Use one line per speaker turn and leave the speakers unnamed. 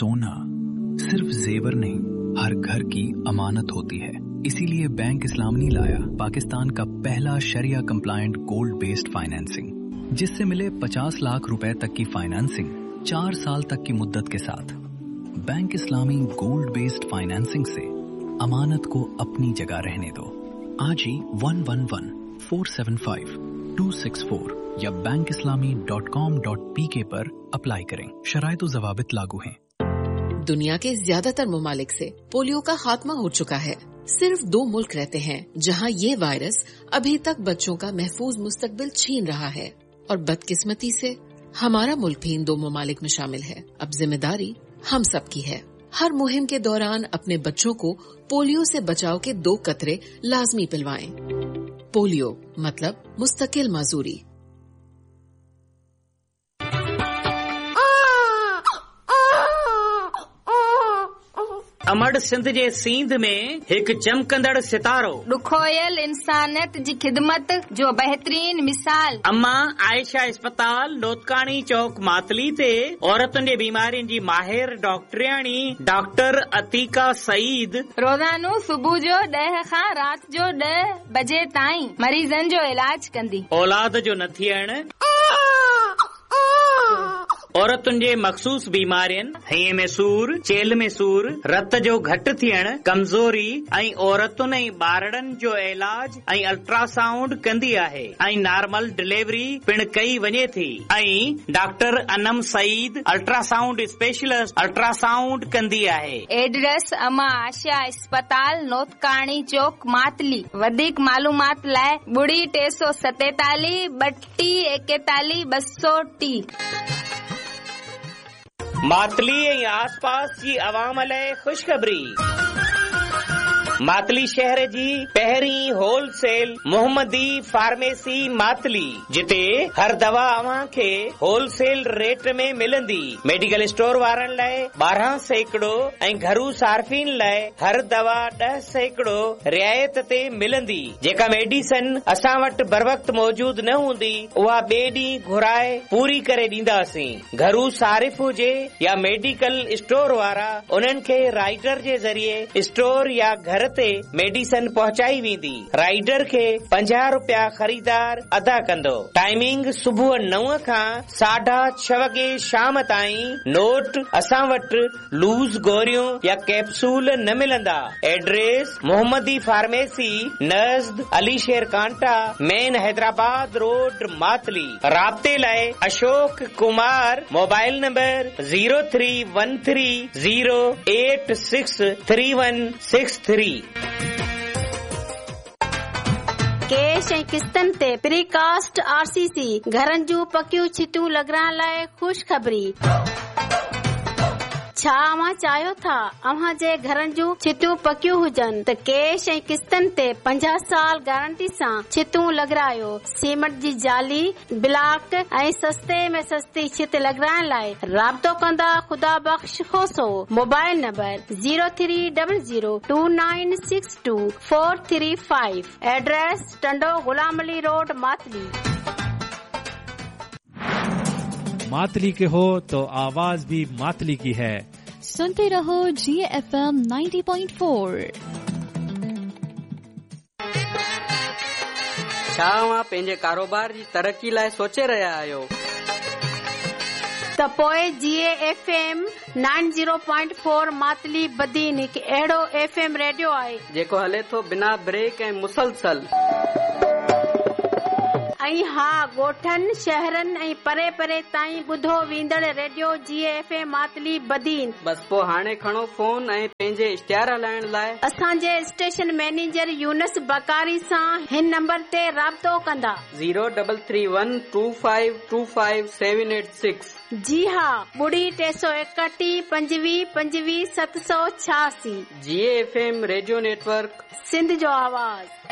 सोना सिर्फ जेवर नहीं, हर घर की अमानत होती है। इसीलिए बैंक इस्लामी लाया पाकिस्तान का पहला शरिया कंप्लायंट गोल्ड बेस्ड फाइनेंसिंग, जिससे मिले 50 लाख रुपए तक की फाइनेंसिंग 4 साल तक की मुद्दत के साथ। बैंक इस्लामी गोल्ड बेस्ड फाइनेंसिंग से अमानत को अपनी जगह रहने दो। आज ही 111-475-264 या bankislami.com.pk पर अप्लाई करें। शराइत व ज़वाबित लागू हैं।
दुनिया के ज्यादातर ममालिक से पोलियो का खात्मा हो चुका है। सिर्फ 2 मुल्क रहते हैं जहां ये वायरस अभी तक बच्चों का महफूज मुस्तकबिल छीन रहा है, और बदकिस्मती से हमारा मुल्क भी इन 2 ममालिक में शामिल है। अब जिम्मेदारी हम सब की है। हर मुहिम के दौरान अपने बच्चों को पोलियो से बचाव के 2 कतरे लाजमी पिलवाएं। पोलियो मतलब मुस्तकिल माजूरी।
अमड़ सिंध जे सींध में एक चमकंदड़ सितारो,
ॾुखोयल इंसानियत जी खिदमत जो बहितरीन मिसाल।
अम्मा आयशा अस्पताल लोतकानी चौक मातली ते औरतुनि जे बीमारियुनि जी माहिर डॉक्टरियाणी डॉक्टर अतीका सईद
रोज़ानो सुबुह जो 10 खां राति जो 10 बजे ताईं मरीज़नि जो इलाज कंदी।
औलाद जो न थियण, औरतुनि जे मखसूस बीमारियुनि, हईअ में सूर, चेल में सूर, रत जो घटि थियण, कमज़ोरी ऐं औरतुनि ऐं ॿारड़नि जो इलाज ऐं अल्ट्रासाउंड कंदी आहे ऐं नॉर्मल डिलीवरी पिण कई वञे थी। ऐं doctor Anam Saeed ultrasound specialist ultrasound कंदी आहे।
एड्रेस अमा आशा अस्पताल नोतकाणी चौक मातली। वधीक मालूमात लाइ 347 3241 230।
मातली ऐं आसपास जी अवाम लाइ ख़ुशख़बरी। मातली शहर जी पहिरीं होलसेल मोहम्मदी फार्मेसी मातली, जिते हर दवा अव्हां खे होलसेल रेट में मिलंदी। मेडिकल स्टोर वारनि लाइ 12% ऐं घरू सार्फिन लाइ हर दवा 10% रियायत ते मिलंदी। जेका मेडिसिन असां वटि बर वक्त मौजूद न हूंदी, उहा ॿिए ॾींहुं घुराए पूरी करे ॾींदासीं। घरू सारिफ हुजे या मेडिकल स्टोर वारा, उन्हनि खे राइडर जे ज़रिए स्टोर या घर ते मेडिसिन पहुचाई वेंदी। राइडर खे 50 रुपया ख़रीदार अदा कंदो। टाइमिंग सुबुह 9 खां 6:30 वगे शाम ताईं। नोट, असां वटि लूज़ गोरियूं या कैप्सूल न मिलंदा। एड्रेस मोहम्मदी फार्मेसी नज़द अली शेर कांटा, मेन हैदराबाद रोड मातली। राब्ते लाइ Ashok Kumar, mobile number 0313086363।
Cash ऐं किस्तनि ते प्रीकास्ट RCC घरनि जूं पकियूं छिटियूं लॻाइण लाइ ख़ुशख़बरी। छा अव्हां चाहियो था अव्हां जे घरनि जूं छिटियूं पकियूं हुजनि त कैश ऐं किस्तनि ते 50 साल गारंटी सां छिटियूं लॻारायो। सीमेंट जी जाली, ब्लॉक ऐं सस्ते में सस्ती छित लॻाइण लाइ राब्तो कंदा ख़ुदा बख़्श खोसो। Mobile number 03002962 435। Address Tando Ghulam Ali road Matali.
Matali के हो तो आवाज भी मातली की है।
सुनते रहो GFM 90.4।
छा तव्हां पंहिंजे कारोबार जी तरक़ी लाइ सोचे रहिया आहियो?
त पोइ GFM 90.4 मातली बदीन हिकु अहिड़ो FM रेडियो आहे
जेको हले थो बिना ब्रेक ऐं मुसलसल।
ऐं हा, ॻोठनि, शहरनि ऐं परे परे ताईं ॿुधो वेंदड़ रेडियो GFM मातली बदीन। बस
पोइ हाणे खणो फोन ऐं पंहिंजे इश्तिहार हलाइण लाइ
असांजे स्टेशन मैनेजर यूनस बकारी सां हिन नंबर ते राब्तो कंदा।
03112525
जी हा, 331 25 25 786।
GFM रेडियो नेटवर्क,
सिंध जो आवाज़।